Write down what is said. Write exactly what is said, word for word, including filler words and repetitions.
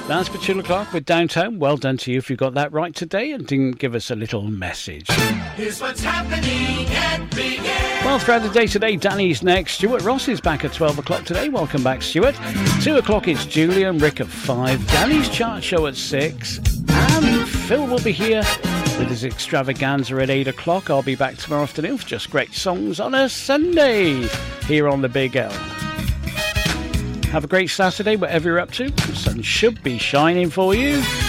That's Petula Clark with Downtown. Well done to you if you got that right today and didn't give us a little message. Here's what's happening at Big Air. Well, throughout the day today, Danny's next. Stuart Ross is back at twelve o'clock today. Welcome back, Stuart. two o'clock it's Julia and Rick at five. Danny's chart show at six. And Phil will be here with his extravaganza at eight o'clock. I'll be back tomorrow afternoon for just great songs on a Sunday here on the Big L. Have a great Saturday, whatever you're up to. The sun should be shining for you.